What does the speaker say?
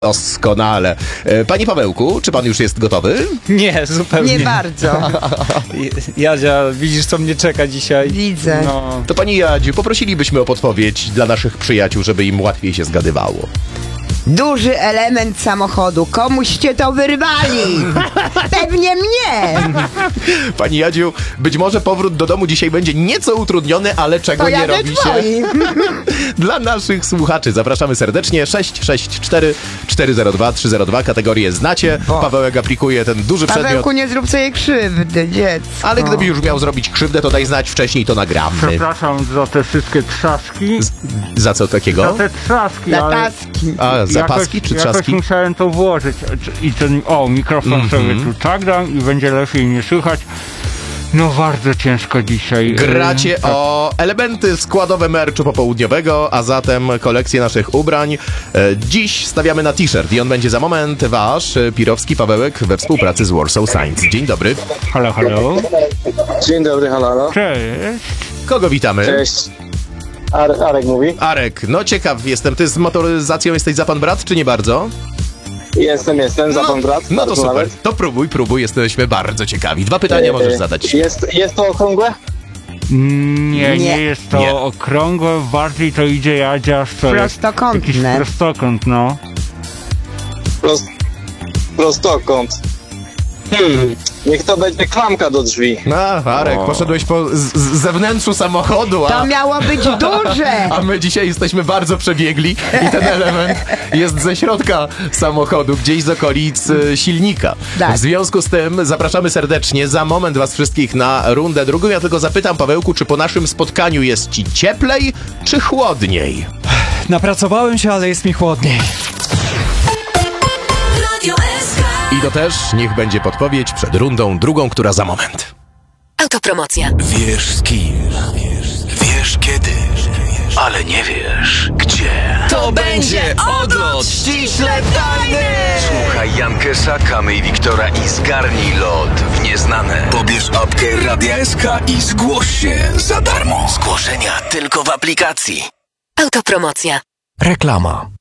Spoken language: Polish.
Doskonale. Panie Pawełku, czy pan już jest gotowy? Nie, zupełnie. Nie bardzo. Jadzia, widzisz, co mnie czeka dzisiaj? Widzę. No. To pani Jadziu, poprosilibyśmy o podpowiedź dla naszych przyjaciół, żeby im łatwiej się zgadywało. Duży element samochodu. Komuście to wyrwali? Pewnie mnie. Pani Jadziu, być może powrót do domu dzisiaj będzie nieco utrudniony, ale czego To nie jadę robi się twoim. dla naszych słuchaczy. Zapraszamy serdecznie. 664 402 302. Kategorię znacie. Pawełek aplikuje ten duży przedmiot. Pawełku, nie zrób sobie krzywdy, dziecko. Ale gdyby już miał zrobić krzywdę, to daj znać wcześniej, to nagramy. Przepraszam za te wszystkie trzaski. Za co takiego? Za te trzaski, Na ale taski. A, zapaski czy jakoś trzaski? musiałem to włożyć. I ten, mikrofon sobie tu tak dam i będzie lepiej nie słychać. No bardzo ciężko dzisiaj. Gracie Tak. o elementy składowe merchu popołudniowego, a zatem kolekcję naszych ubrań. Dziś stawiamy na t-shirt i on będzie za moment wasz, Pirowski Pawełek, we współpracy z Warsaw Science. Dzień dobry. Halo, halo. Dzień dobry, halo. Cześć. Kogo witamy? Cześć. Arek mówi. Arek, no ciekaw jestem, ty z motoryzacją jesteś za pan brat, czy nie bardzo? Jestem, za pan brat. No to bardzo super, nawet. to próbuj, jesteśmy bardzo ciekawi. 2 pytania możesz zadać. Jest to okrągłe? Nie jest to Nie. okrągłe, bardziej to idzie Jadzia w co jest? Prostokątne. Jakiś prostokąt, no. Prostokąt. Niech to będzie klamka do drzwi. Arek, poszedłeś po zewnętrzu samochodu, To miało być duże. a my dzisiaj jesteśmy bardzo przebiegli i ten element jest ze środka samochodu, gdzieś z okolic silnika. Tak. W związku z tym zapraszamy serdecznie za moment was wszystkich na rundę drugą. Ja tylko zapytam, Pawełku, czy po naszym spotkaniu jest ci cieplej, czy chłodniej? Napracowałem się, ale jest mi chłodniej. I to też niech będzie podpowiedź przed rundą drugą, która za moment. Autopromocja. Wiesz z kim, wiesz kiedy, ale nie wiesz gdzie. To będzie odlot ściśle tajny! Słuchaj Jankesa, Kamy i Wiktora i zgarnij lot w nieznane. Pobierz apkę Radia SK i zgłoś się za darmo. Zgłoszenia tylko w aplikacji. Autopromocja. Reklama.